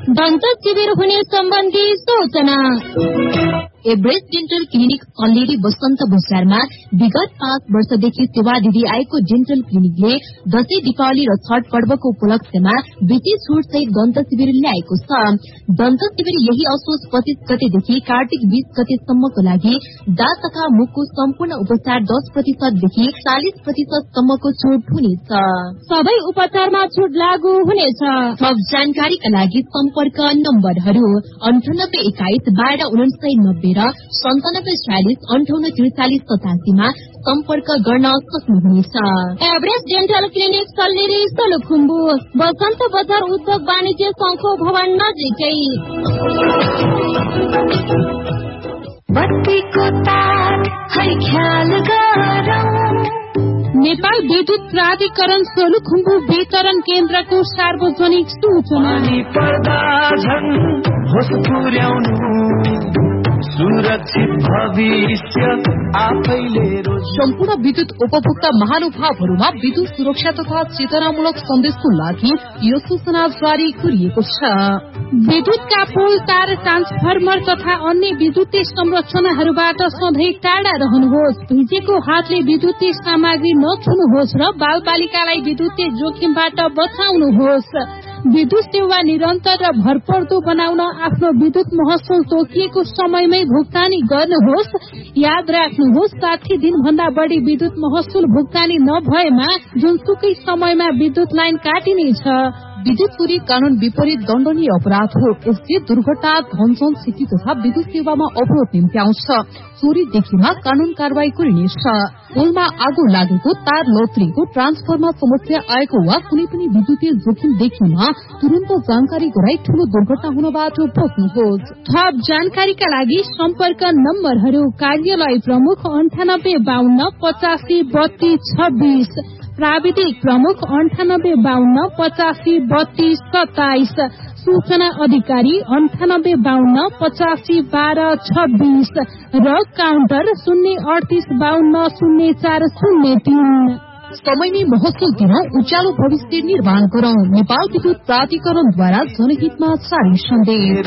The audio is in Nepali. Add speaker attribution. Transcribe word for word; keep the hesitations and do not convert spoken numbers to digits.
Speaker 1: दन्त शिविर हुने सम्बन्धी सूचना। एभरेस्ट डेन्टल क्लिनिक कल्लेरी बसन्त बजारमा विगत पाँच वर्षदेखि सेवा दिँदै आएको डेन्टल क्लिनिकले दशैं दीपावली र छठ पर्वको उपलक्ष्यमा विशेष छुट सहित दन्त शिविर ल्याएको छ। दन्त शिविर यही असोज पच्चीस गतेदेखि कार्तिक बीस गतेसम्मको लागि दाँत तथा मुखको सम्पूर्ण उपचार दस प्रतिशतदेखि चालिस प्रतिशतसम्मको छुट हुनेछ।
Speaker 2: सबै उपचारमा छुट लागू हुनेछ।
Speaker 1: थप जानकारीका लागि सम्पर्क नम्बरहरू अन्ठानब्बे एक्काइस बाह्र उनासय नब्बे र सन्तानब्बे छयालिस अन्ठाउन्न त्रिचालिस सतासीमा सम्पर्क गर्न सक्नुहुनेछ।
Speaker 2: Everest dental clinic Kalleri Solukhumbu बसन्त बजार उद्योग वाणिज्य संघको भवन नजिकै। नेपाल विद्युत प्राधिकरण सोलुखुम्बु वितरण केन्द्रको सार्वजनिक सूचना।
Speaker 3: सुरक्षित भविष्य आफैले
Speaker 4: सम्पूर्ण विद्युत उपभोक्ता महानुभावहरूमा विद्युत सुरक्षा तथा चेतनामूलक सन्देशको लागि यो सूचना जारी गरिएको छ।
Speaker 2: विद्युतका पोल, तार, ट्रान्सफर्मर तथा अन्य विद्युतीय संरचनाहरूबाट सधैँ टाढा रहनुहोस्। भिजेको हातले विद्युतीय सामग्री नछुनुहोस् र बाल बालिकालाई विद्युतीय जोखिमबाट बचाउनुहोस्। विद्युत सेवा निरन्तर र भरपर्दो बनाउन आफ्नो विद्युत महसुल तोकिएको समयमै भुक्तानी गर्नुहोस्। याद राख्नुहोस्, साठी दिनभन्दा बढ़ी विद्युत महसुल भुक्तानी नभएमा जुनसुकै समयमा विद्युत लाइन काटिनेछ।
Speaker 4: विद्युत चोरी कानून विपरीत दण्डनीय अपराध हो। यसले दुर्घटना, धनजन क्षति तथा विद्युत सेवामा अवरोध निम्त्याउँछ। चोरी देखिमा कानून कारवाही गरिनेछ। पोलमा आगो लागेको, तार लत्रिएको, ट्रान्सफरमा समस्या आएको वा कुनै पनि विद्युतीय जोखिम देखिमा तुरन्त जानकारी गराई ठूलो दुर्घटना हुनबाट बच्नुहोस्।
Speaker 2: थप जानकारीका लागि सम्पर्क नम्बरहरू कार्यालय प्रमुख अन्ठानब्बे बाहन्न पचासी बत्तीस छब्बीस, प्राविधिक प्रमुख अन्ठानब्बे बाहन्न पचासी बत्तीस सत्ताइस, सूचना अधिकारी अन्ठानब्बे बाहन्न पचासी बाह्र छब्बीस र काउन्टर शून्य अडतीस बाहन्न शून्य चार शून्य तीन।
Speaker 4: समयमै महसुल दिन उज्यालो भविष्य निर्माण गरौं। नेपाल विद्युत प्राधिकरणद्वारा जनहितमा जारी सन्देश।